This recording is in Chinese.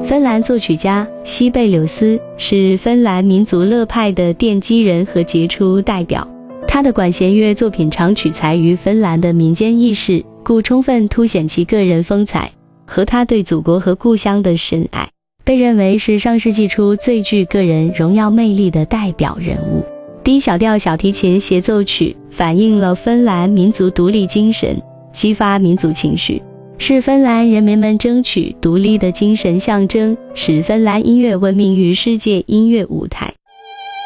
芬兰作曲家西贝柳斯是芬兰民族乐派的奠基人和杰出代表，他的管弦乐作品常取材于芬兰的民间意识，故充分凸显其个人风采和他对祖国和故乡的深爱，被认为是上世纪初最具个人荣耀魅力的代表人物。D 小调小提琴协奏曲反映了芬兰民族独立精神，激发民族情绪，是芬兰人民们争取独立的精神象征，使芬兰音乐闻名于世界音乐舞台。